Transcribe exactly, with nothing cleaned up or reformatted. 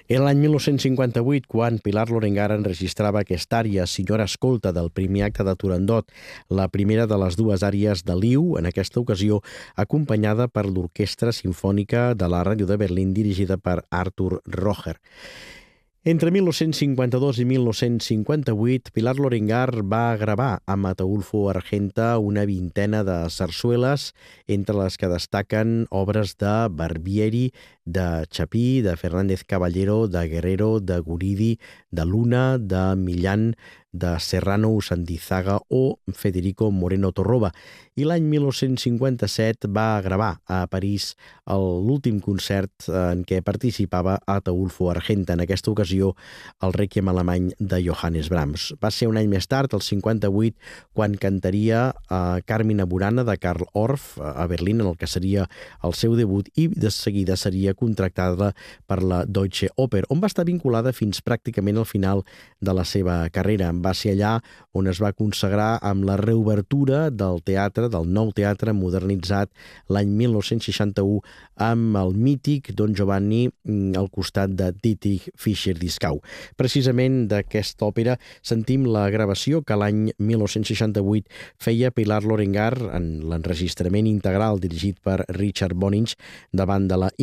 Era l'any mil nou-cents cinquanta-vuit quan Pilar Lorengar enregistrava aquesta ària, Signora Escolta, del primer acte de Turandot, la primera de les dues àries de Liu, en aquesta ocasió acompanyada per l'Orquestra Simfònica de la Ràdio de Berlín dirigida per Artur Roger. Entre mil nou-cents cinquanta-dos i mil nou-cents cinquanta-vuit, Pilar Lorengar va gravar amb Ataulfo Argenta una vintena de sarsueles, entre les que destaquen obres de Barbieri, de Chapí, de Fernández Caballero, de Guerrero, de Guridi, de Luna, de Millán, de Serrano Usandizaga o Federico Moreno Torroba. I l'any mil nou-cents cinquanta-set va gravar a París l'últim concert en què participava Ataulfo Argenta, en aquesta ocasió el Rèquiem alemany de Johannes Brahms. Va ser un any més tard, el cinquanta-vuit, quan cantaria a Carmina Burana de Karl Orff a Berlín, en el que seria el seu debut, i de seguida seria contractada per la Deutsche Oper, on va estar vinculada fins pràcticament al final de la seva carrera. Va ser allà on es va consagrar amb la reobertura del teatre, del nou teatre modernitzat l'any mil nou-cents seixanta-u amb el mític Don Giovanni al costat de Dietrich Fischer-Dieskau. Precisament d'aquesta òpera sentim la gravació que l'any mil nou-cents seixanta-vuit feia Pilar Lorengar en l'enregistrament integral dirigit per Richard Bonynge davant de la